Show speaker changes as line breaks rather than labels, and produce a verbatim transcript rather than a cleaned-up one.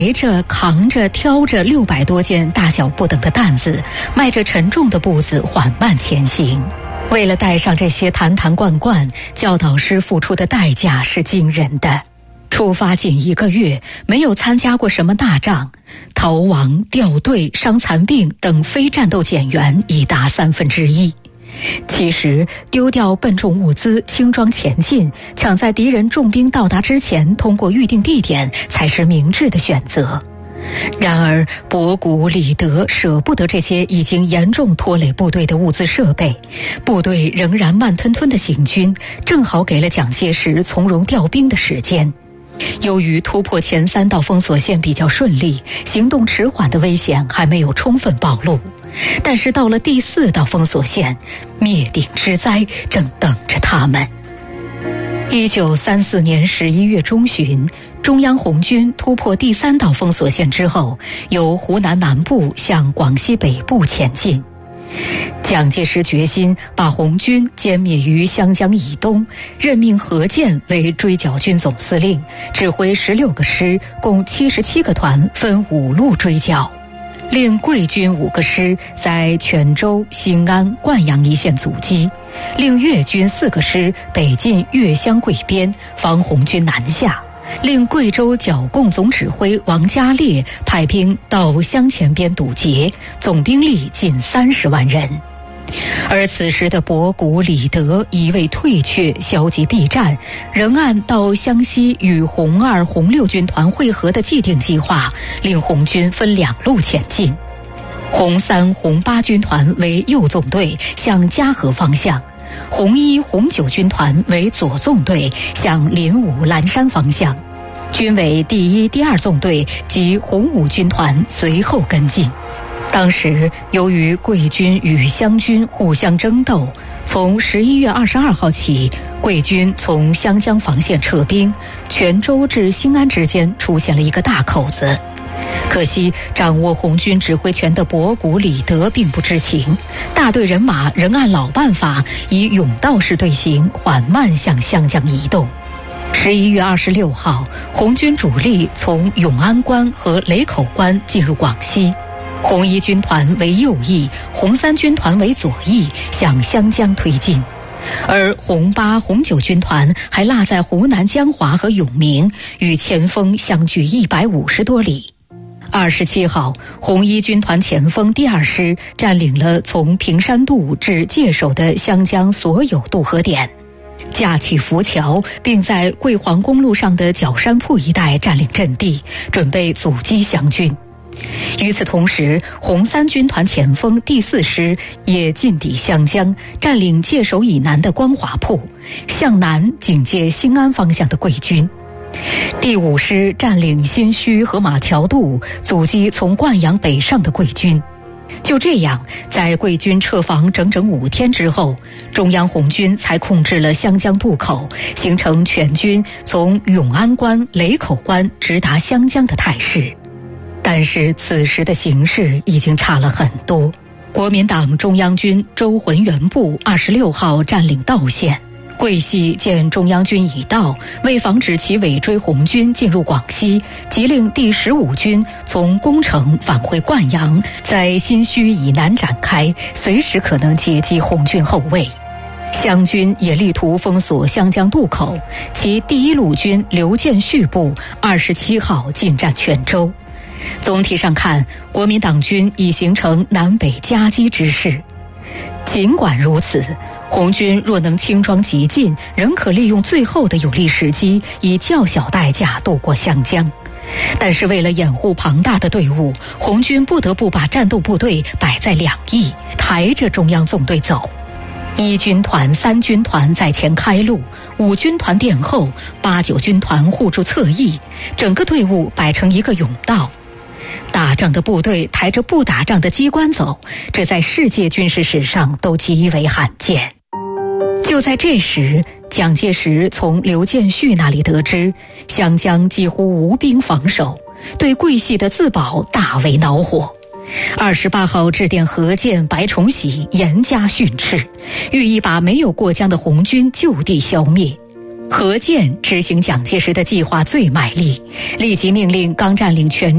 抬着、扛着、挑着六百多件大小不等的担子，迈着沉重的步子缓慢前行。为了带上这些坛坛罐罐，教导师付出的代价是惊人的。出发仅一个月，没有参加过什么大仗，逃亡、掉队、伤残病等非战斗减员已达三分之一。其实，丢掉笨重物资，轻装前进，抢在敌人重兵到达之前通过预定地点，才是明智的选择。然而，博古、李德舍不得这些已经严重拖累部队的物资设备，部队仍然慢吞吞地行军，正好给了蒋介石从容调兵的时间。由于突破前三道封锁线比较顺利，行动迟缓的危险还没有充分暴露。但是到了第四道封锁线，灭顶之灾正等着他们。一九三四年十一月中旬，中央红军突破第三道封锁线之后，由湖南南部向广西北部前进。蒋介石决心把红军歼灭于湘江以东，任命何键为追剿军总司令，指挥十六个师，共七十七个团，分五路追剿。令桂军五个师在泉州、兴安、灌阳一线阻击，令粤军四个师北进粤湘桂边，防红军南下。令贵州剿共总指挥王家烈派兵到湘前边堵截，总兵力近三十万人。而此时的博古、李德一味退却，消极避战，仍按到湘西与红二、红六军团会合的既定计划，令红军分两路前进。红三、红八军团为右纵队，向嘉禾方向；红一、红九军团为左纵队，向临武、蓝山方向。军委第一、第二纵队及红五军团随后跟进。当时由于桂军与湘军互相争斗，从十一月二十二号起，桂军从湘江防线撤兵，泉州至兴安之间出现了一个大口子。可惜掌握红军指挥权的博古、李德并不知情，大队人马仍按老办法以甬道式队形缓慢向湘江移动。十一月二十六号，红军主力从永安关和雷口关进入广西。红一军团为右翼，红三军团为左翼，向湘江推进，而红八、红九军团还落在湖南江华和永明，与前锋相距一百五十多里。二十七号，红一军团前锋第二师占领了从平山渡至界首的湘江所有渡河点，架起浮桥，并在桂黄公路上的角山铺一带占领阵地，准备阻击湘军。与此同时，红三军团前锋第四师也进抵湘江，占领界首以南的光华铺，向南警戒兴安方向的桂军。第五师占领新圩和马桥渡，阻击从灌阳北上的桂军。就这样，在桂军撤防整整五天之后，中央红军才控制了湘江渡口，形成全军从永安关、雷口关直达湘江的态势。但是此时的形势已经差了很多。国民党中央军周浑元部二十六号占领道县，桂系见中央军已到，为防止其尾追红军进入广西，即令第十五军从宫城返回灌阳，在新圩以南展开，随时可能截击红军后卫。湘军也力图封锁湘江渡口，其第一路军刘建绪部二十七号进占泉州。总体上看，国民党军已形成南北夹击之势。尽管如此，红军若能轻装急进，仍可利用最后的有利时机，以较小代价渡过湘江。但是为了掩护庞大的队伍，红军不得不把战斗部队摆在两翼，抬着中央纵队走。一军团、三军团在前开路，五军团殿后，八九军团护住侧翼，整个队伍摆成一个甬道。打仗的部队抬着不打仗的机关走，这在世界军事史上都极为罕见。就在这时，蒋介石从刘建绪那里得知湘江几乎无兵防守，对桂系的自保大为恼火。二十八号致电何键、白崇禧，严加训斥，寓意把没有过江的红军就地消灭。何键执行蒋介石的计划最卖力，立即命令刚占领泉